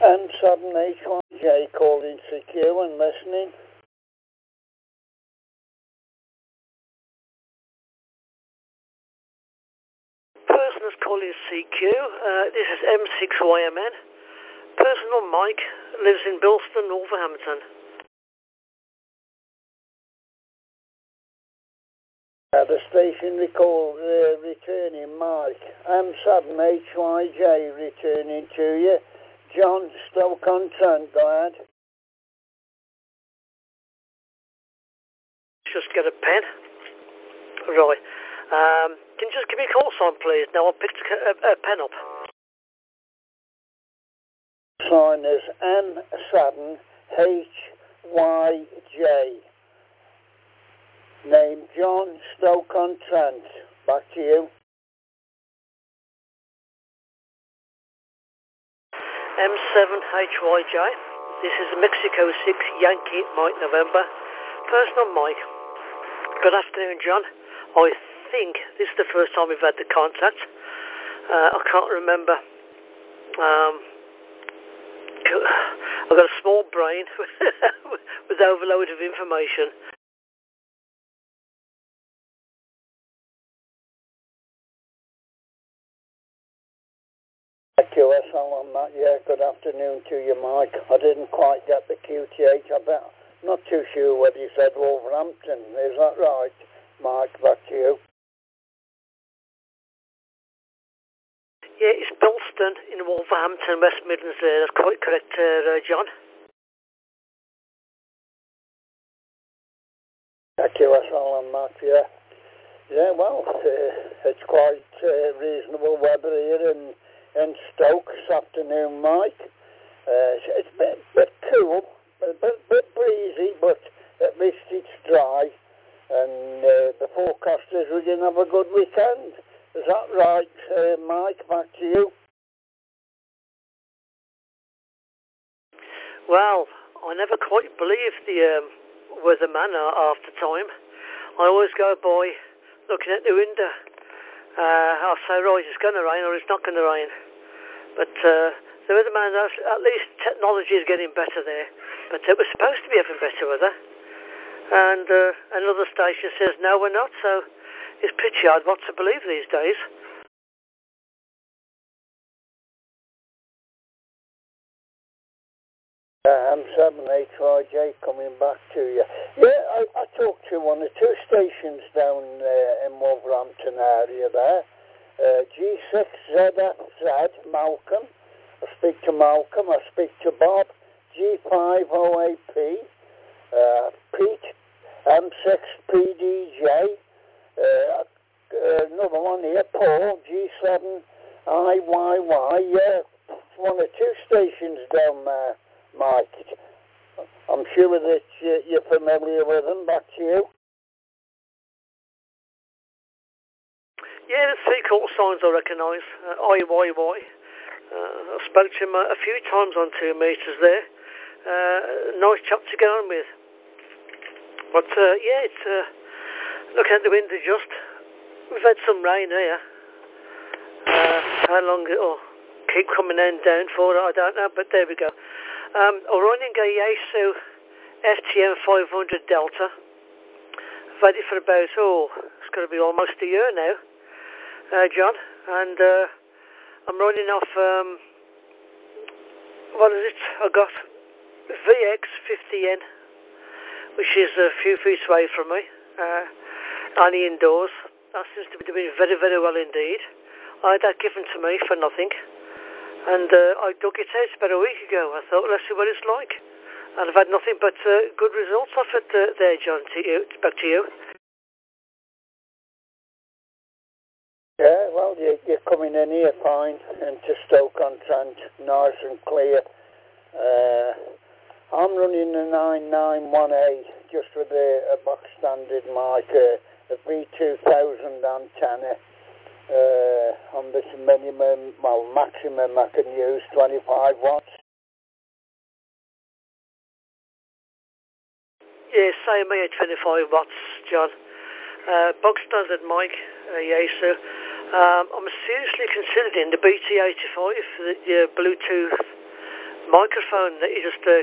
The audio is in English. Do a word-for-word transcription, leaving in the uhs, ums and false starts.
M seven H Y J calling C Q and listening. Person is calling C Q. Uh, this is M six Y M N. Person on mic lives in Bilston, Wolverhampton. Uh, the station recall uh, returning Mike. M seven H Y J returning to you. John Stoke-on-Trent, go ahead. Just get a pen. Right. Um, can you just give me a call sign, please? Now I'll pick a, a, a pen up. Sign is M seven H Y J. Name John Stoke-on-Trent. Back to you. M seven H Y J. This is Mexico six Yankee Mike November. Personal Mike. Good afternoon, John. I think this is the first time we've had the contact. Uh, I can't remember. Um, I've got a small brain with overload of information. Q S L on that, yeah, good afternoon to you, Mike. I didn't quite get the Q T H, I bet. I'm not too sure whether you said Wolverhampton, is that right? Mike, back to you. Yeah, it's Bilston in Wolverhampton, West Midlands there, that's quite correct, uh, John. Q S L on that, yeah. Yeah, well, uh, it's quite uh, reasonable weather here in in Stoke this afternoon, Mike. Uh, it's a bit, bit cool, a bit, bit breezy, but at least it's dry. And uh, the forecast is we're going to have a good weekend. Is that right, uh, Mike? Back to you. Well, I never quite believe the um, weatherman half the time. I always go by looking at the window. Uh, I'll say, right, it's going to rain or it's not going to rain. But uh, the weatherman, at least technology is getting better there. But it was supposed to be having better weather. And uh, another station says, no, we're not. So it's pretty hard what to believe these days. Uh, M seven H Y J coming back to you. Yeah, I, I talked to one or two stations down uh, in Wolverhampton area there. Uh, G six Z F Z, Malcolm. I speak to Malcolm. I speak to Bob. G five O A P. Uh, Pete. M six P D J. Uh, uh, another one here, Paul. G seven I Y Y. Yeah, one or two stations down there, Mike. I'm sure that you're familiar with them. Back to you. Yeah, the three call signs I recognise. Uh, I Y Y. Uh, I spoke to him a, a few times on two metres there. Uh, nice chap to get on with. But uh, yeah, it's uh, looking at the window just. We've had some rain here. Uh, how long it'll keep coming in down for, I don't know, but there we go. Um, I'm running a Yaesu F T M five hundred Delta. I've had it for about, oh, it's going to be almost a year now. Uh, John, and uh, I'm running off, um, what is it? I got V X fifty N, which is a few feet away from me, uh, only indoors. That seems to be doing very, very well indeed. I had that given to me for nothing, and uh, I dug it out about a week ago. I thought, let's see what it's like, and I've had nothing but uh, good results off it uh, there, John. To you, back to you. Yeah, well, you, you're coming in here fine into Stoke-on-Trent, nice and clear. Uh, I'm running the nine nine one A just with a, a box standard mic, uh, a V two thousand antenna. Uh, on this minimum, well, maximum I can use twenty-five watts. Yeah, same here, twenty-five watts, John. Uh, box standard mic, uh, Yaesu. Um, I'm seriously considering the B T eighty-five, the uh, Bluetooth microphone that you just uh,